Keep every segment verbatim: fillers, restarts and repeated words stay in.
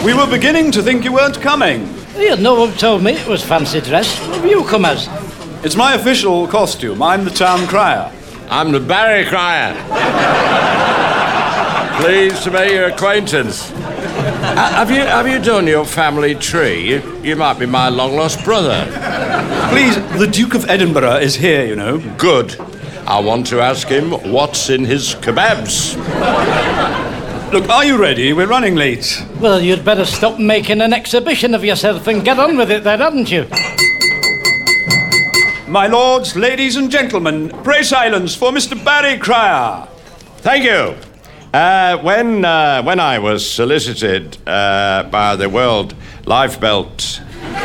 We were beginning to think you weren't coming. Yeah, no one told me it was fancy dress. What have you come as? It's my official costume. I'm the town crier. I'm the Barry Crier. Pleased to make your acquaintance. Uh, have you have you done your family tree? You, you might be my long-lost brother. Please, the Duke of Edinburgh is here, you know. Good. I want to ask him what's in his kebabs. Look, are you ready? We're running late. Well, you'd better stop making an exhibition of yourself and get on with it then, hadn't you? My lords, ladies and gentlemen, pray silence for Mister Barry Crier. Thank you. Uh, when uh, when I was solicited uh, by the World Lifebelt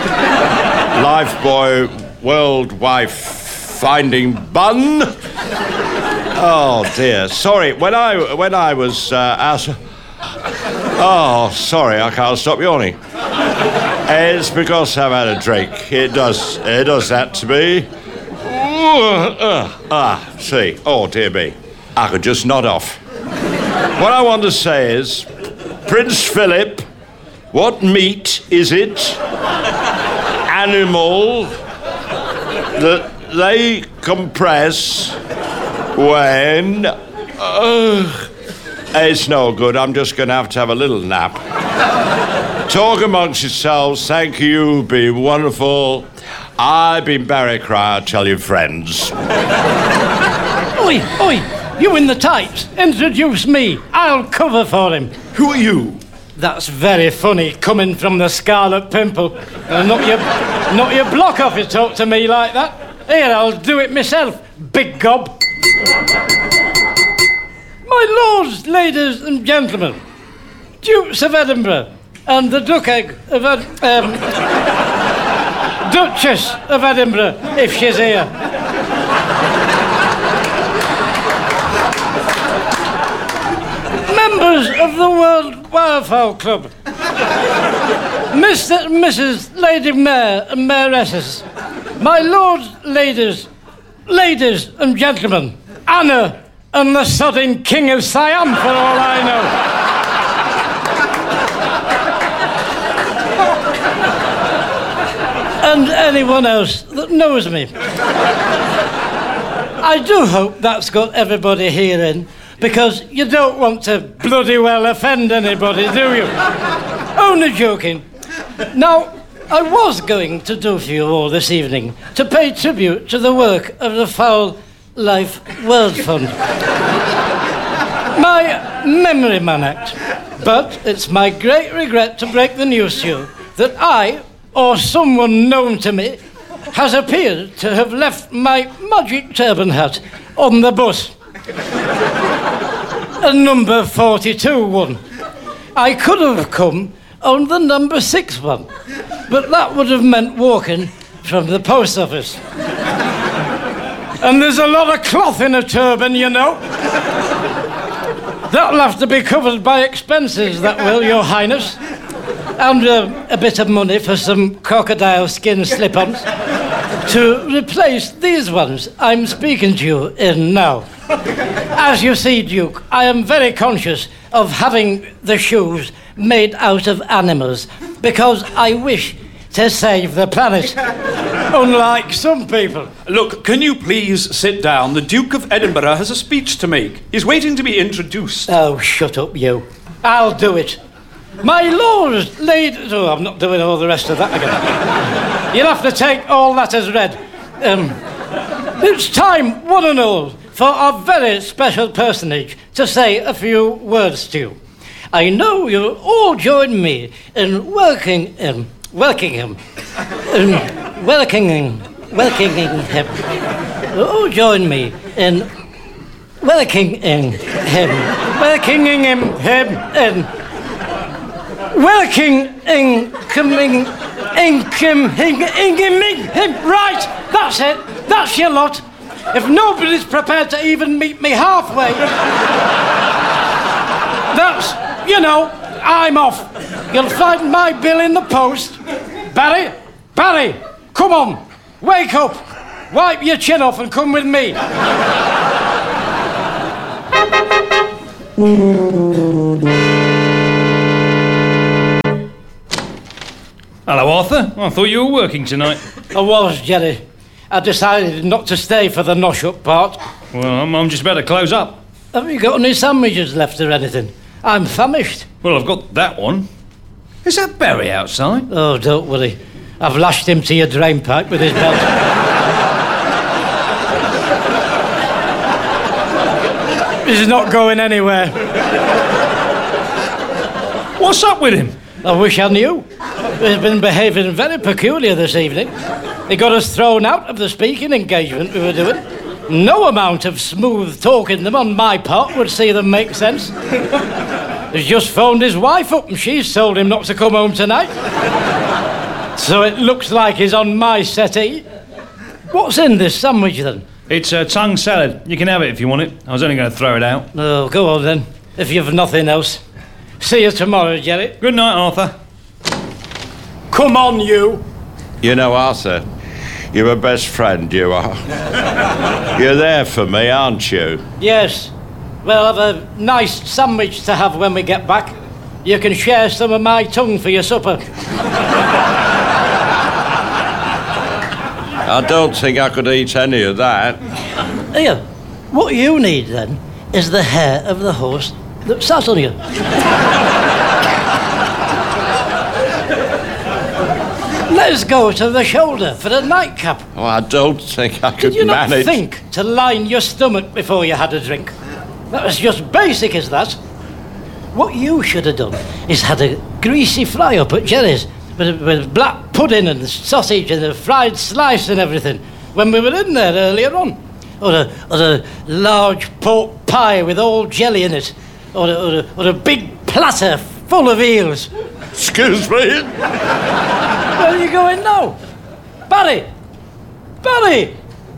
Lifebuoy World Wife Finding Bun. Oh dear, sorry. When I when I was uh, asked. Oh, sorry, I can't stop yawning. It's because I've had a drink. It does it does that to me. Uh, uh, ah, see. Oh dear me, I could just nod off. What I want to say is, Prince Philip, what meat is it, animal, that they compress when... Uh, it's no good, I'm just going to have to have a little nap. Talk amongst yourselves, thank you, be wonderful. I've been Barry Crier, tell your friends. Oi, oi! You in the tights, introduce me. I'll cover for him. Who are you? That's very funny, coming from the Scarlet Pimple. Uh, not your, not your block off you talk to me like that. Here, I'll do it myself, big gob. My lords, ladies and gentlemen, Dukes of Edinburgh and the Duck Egg of Ed- um, Duchess of Edinburgh, if she's here. Members of the World Wildfowl Club, Mister and Missus Lady Mayor and Mayoresses, my lords, ladies, ladies and gentlemen, Anna and the sodding King of Siam, for all I know. And anyone else that knows me. I do hope that's got everybody here in, because you don't want to bloody well offend anybody, do you? Only joking. Now, I was going to do for you all this evening to pay tribute to the work of the Fowl Life World Fund. My Memory Man Act. But it's my great regret to break the news to you that I, or someone known to me, has appeared to have left my magic turban hat on the bus. A number forty-two one. I could have come on the number six one, but that would have meant walking from the post office. And there's a lot of cloth in a turban, you know. That'll have to be covered by expenses, that will, Your Highness. And uh, a bit of money for some crocodile skin slip-ons to replace these ones I'm speaking to you in now. As you see, Duke, I am very conscious of having the shoes made out of animals because I wish to save the planet, unlike some people. Look, can you please sit down? The Duke of Edinburgh has a speech to make. He's waiting to be introduced. Oh, shut up, you. I'll do it. My lords, ladies... Oh, I'm not doing all the rest of that again. You'll have to take all that as read. Um, it's time, one and all, for our very special personage to say a few words to you. I know you'll all join me in working in... Welcoming him. In welcoming... Welcoming him. You'll all join me in... Welcoming him. Welcoming him. Him. In... Working in coming in coming in him. Right, that's it. That's your lot. If nobody's prepared to even meet me halfway, that's, you know, I'm off. You'll find my bill in the post. Barry, Barry, come on, wake up, wipe your chin off and come with me. Hello, Arthur. I thought you were working tonight. I was, Jerry. I decided not to stay for the nosh-up part. Well, I'm, I'm just about to close up. Have you got any sandwiches left or anything? I'm famished. Well, I've got that one. Is that Barry outside? Oh, don't worry. I've lashed him to your drain pipe with his belt. He's not going anywhere. What's up with him? I wish I knew. He's been behaving very peculiar this evening. He got us thrown out of the speaking engagement we were doing. No amount of smooth talking them on my part would see them make sense. He's just phoned his wife up and she's told him not to come home tonight. So it looks like he's on my settee. What's in this sandwich then? It's a tongue salad. You can have it if you want it. I was only going to throw it out. Oh, go on then, if you've nothing else. See you tomorrow, Jerry. Good night, Arthur. Come on, you. You know, Arthur, you're my best friend, you are. You're there for me, aren't you? Yes. Well, have a nice sandwich to have when we get back. You can share some of my tongue for your supper. I don't think I could eat any of that. Here, what you need then is the hair of the horse that sat on you. Let's go to the shoulder for a nightcap. Oh, I don't think I could Did you not manage. think to line your stomach before you had a drink? That was just basic as that. What you should have done is had a greasy fry up at Jerry's with, with black pudding and sausage and a fried slice and everything when we were in there earlier on. Or a, or a large pork pie with all jelly in it. Or a, or, a, or a big platter full of eels. Excuse me? Where are you going now? Barry! Barry!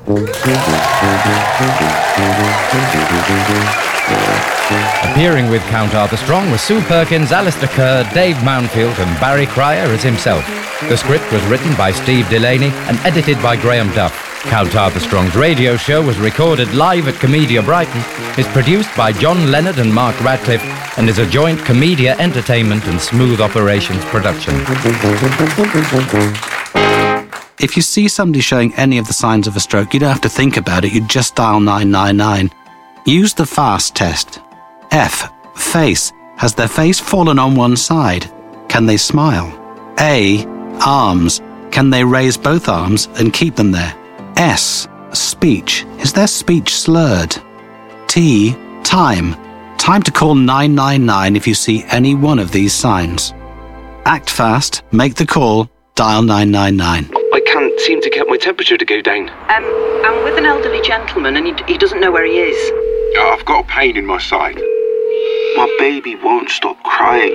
Appearing with Count Arthur Strong were Sue Perkins, Alistair Kerr, Dave Mounfield and Barry Cryer as himself. The script was written by Steve Delaney and edited by Graham Duff. Count Arthur Strong's radio show was recorded live at Comedia Brighton, is produced by John Leonard and Mark Radcliffe, and is a joint Comedia Entertainment and Smooth Operations production. If you see somebody showing any of the signs of a stroke, you don't have to think about it, you just dial nine nine nine. Use the FAST test. F. Face. Has their face fallen on one side? Can they smile? A. Arms. Can they raise both arms and keep them there? S. Speech. Is their speech slurred? T. Time. Time to call nine nine nine if you see any one of these signs. Act fast, make the call, dial nine nine nine. I can't seem to get my temperature to go down. Um, I'm with an elderly gentleman and he, he doesn't know where he is. I've got a pain in my side. My baby won't stop crying.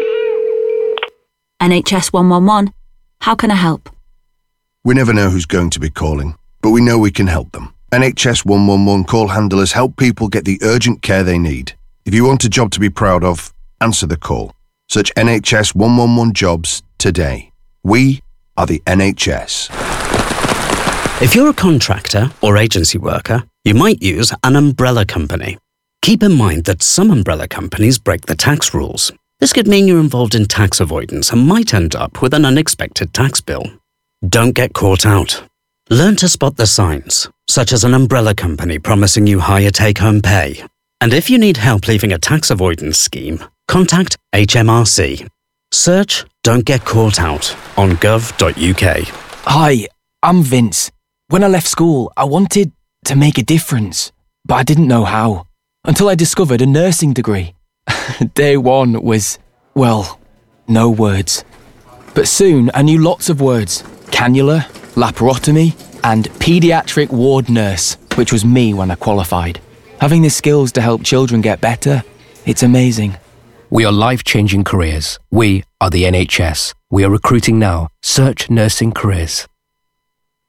N H S one one one. How can I help? We never know who's going to be calling, but we know we can help them. N H S one one one call handlers help people get the urgent care they need. If you want a job to be proud of, answer the call. Search N H S one one one jobs today. We are the N H S. If you're a contractor or agency worker, you might use an umbrella company. Keep in mind that some umbrella companies break the tax rules. This could mean you're involved in tax avoidance and might end up with an unexpected tax bill. Don't get caught out. Learn to spot the signs, such as an umbrella company promising you higher take-home pay. And if you need help leaving a tax avoidance scheme, contact H M R C. Search Don't Get Caught Out on gov dot U K. Hi, I'm Vince. When I left school, I wanted to make a difference, but I didn't know how. Until I discovered a nursing degree. Day one was, well, no words. But soon I knew lots of words. Cannula, laparotomy, and paediatric ward nurse, which was me when I qualified. Having the skills to help children get better, it's amazing. We are life-changing careers. We are the N H S. We are recruiting now. Search nursing careers.